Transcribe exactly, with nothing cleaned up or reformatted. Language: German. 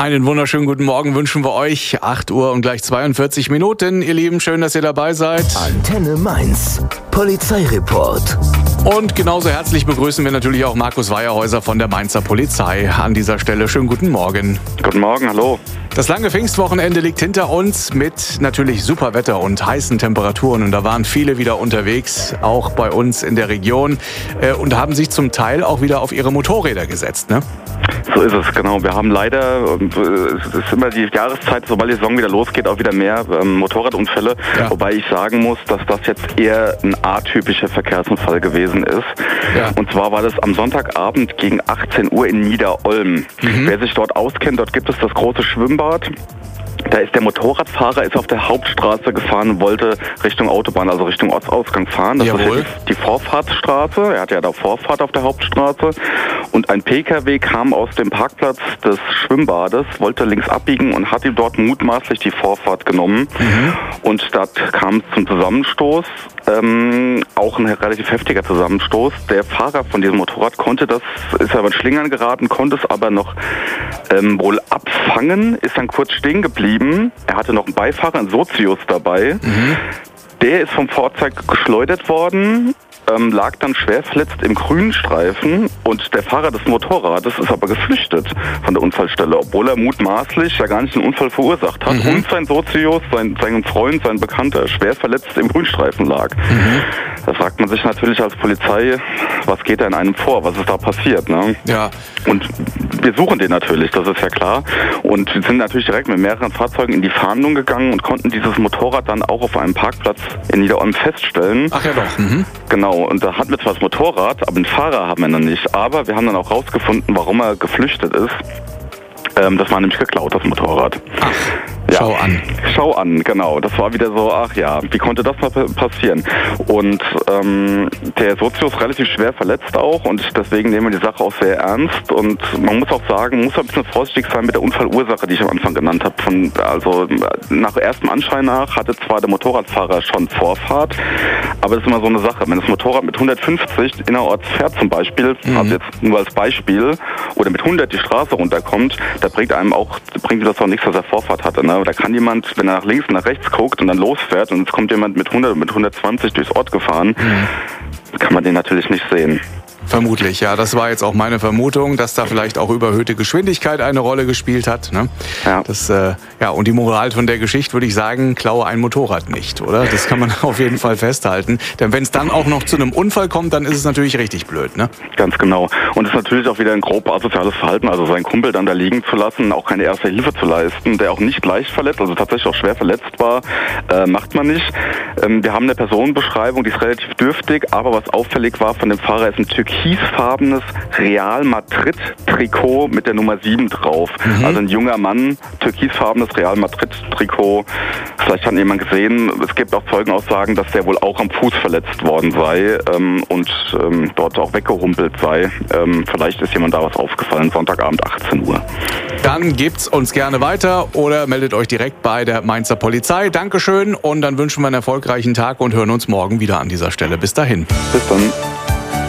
Einen wunderschönen guten Morgen wünschen wir euch. acht Uhr und gleich zweiundvierzig Minuten. Ihr Lieben, schön, dass ihr dabei seid. Antenne Mainz. Polizeireport. Und genauso herzlich begrüßen wir natürlich auch Markus Weierhäuser von der Mainzer Polizei. An dieser Stelle schönen guten Morgen. Guten Morgen, hallo. Das lange Pfingstwochenende liegt hinter uns mit natürlich super Wetter und heißen Temperaturen. Und da waren viele wieder unterwegs, auch bei uns in der Region. Und haben sich zum Teil auch wieder auf ihre Motorräder gesetzt, ne? So ist es, genau. Wir haben leider, es ist immer die Jahreszeit, sobald die Saison wieder losgeht, auch wieder mehr ähm, Motorradunfälle. Ja. Wobei ich sagen muss, dass das jetzt eher ein atypischer Verkehrsunfall gewesen ist. Ja. Und zwar war das am Sonntagabend gegen achtzehn Uhr in Niederolm. Mhm. Wer sich dort auskennt, dort gibt es das große Schwimmbad. Da ist der Motorradfahrer ist auf der Hauptstraße gefahren und wollte Richtung Autobahn, also Richtung Ortsausgang fahren. Das Jawohl. ist ja die, die Vorfahrtsstraße. Er hatte ja da Vorfahrt auf der Hauptstraße. Und ein Pkw kam aus dem Parkplatz des Schwimmbades, wollte links abbiegen und hat ihm dort mutmaßlich die Vorfahrt genommen. Mhm. Und da kam es zum Zusammenstoß. Ähm, auch ein relativ heftiger Zusammenstoß. Der Fahrer von diesem Motorrad konnte das, ist aber in Schlingern geraten, konnte es aber noch ähm, wohl abfangen, ist dann kurz stehen geblieben. Er hatte noch einen Beifahrer, einen Sozius dabei. Mhm. Der ist vom Fahrzeug geschleudert worden, ähm, lag dann schwer verletzt im Grünstreifen und der Fahrer des Motorrades ist aber geflüchtet von der Unfallstelle, obwohl er mutmaßlich ja gar nicht den Unfall verursacht hat. Mhm. Und sein Sozius, sein, sein Freund, sein Bekannter, schwer verletzt im Grünstreifen lag. Mhm. Da fragt man sich natürlich als Polizei, was geht da in einem vor, was ist da passiert, ne? Ja. Und wir suchen den natürlich, das ist ja klar. Und wir sind natürlich direkt mit mehreren Fahrzeugen in die Fahndung gegangen und konnten dieses Motorrad dann auch auf einem Parkplatz in Niederolm feststellen. Ach ja doch. Mhm. Genau, und da hatten wir zwar das Motorrad, aber den Fahrer haben wir noch nicht. Aber wir haben dann auch rausgefunden, warum er geflüchtet ist. Ähm, das war nämlich geklaut, das Motorrad. Ach. Ja. Schau an. Schau an, genau. Das war wieder so, ach ja, wie konnte das mal passieren? Und ähm, der Sozius relativ schwer verletzt auch und deswegen nehmen wir die Sache auch sehr ernst. Und man muss auch sagen, man muss ein bisschen vorsichtig sein mit der Unfallursache, die ich am Anfang genannt habe. Von, also nach erstem Anschein nach hatte zwar der Motorradfahrer schon Vorfahrt, aber das ist immer so eine Sache. Wenn das Motorrad mit hundertfünfzig innerorts fährt zum Beispiel, mhm. also jetzt nur als Beispiel, oder mit hundert die Straße runterkommt, da bringt einem auch, bringt das auch nichts, dass er Vorfahrt hatte, ne? Da kann jemand, wenn er nach links und nach rechts guckt und dann losfährt und es kommt jemand mit hundert, mit hundertzwanzig durchs Ort gefahren, mhm. kann man den natürlich nicht sehen. Vermutlich, ja. Das war jetzt auch meine Vermutung, dass da vielleicht auch überhöhte Geschwindigkeit eine Rolle gespielt hat. Ne? Ja. Das, äh, ja. Und die Moral von der Geschichte würde ich sagen, klaue ein Motorrad nicht, oder? Das kann man auf jeden Fall festhalten. Denn wenn es dann auch noch zu einem Unfall kommt, dann ist es natürlich richtig blöd, ne? Ganz genau. Und es ist natürlich auch wieder ein grob asoziales Verhalten, also seinen Kumpel dann da liegen zu lassen, auch keine erste Hilfe zu leisten, der auch nicht leicht verletzt, also tatsächlich auch schwer verletzt war, äh, macht man nicht. Ähm, wir haben eine Personenbeschreibung, die ist relativ dürftig, aber was auffällig war von dem Fahrer ist ein türkisfarbenes Real Madrid-Trikot mit der Nummer sieben drauf. Mhm. Also ein junger Mann, türkisfarbenes Real Madrid-Trikot. Vielleicht hat jemand gesehen, es gibt auch Zeugenaussagen, dass der wohl auch am Fuß verletzt worden sei ähm, und ähm, dort auch weggehumpelt sei. Ähm, vielleicht ist jemand da was aufgefallen, Sonntagabend achtzehn Uhr. Dann gebt's uns gerne weiter oder meldet euch direkt bei der Mainzer Polizei. Dankeschön und dann wünschen wir einen erfolgreichen Tag und hören uns morgen wieder an dieser Stelle. Bis dahin. Bis dann.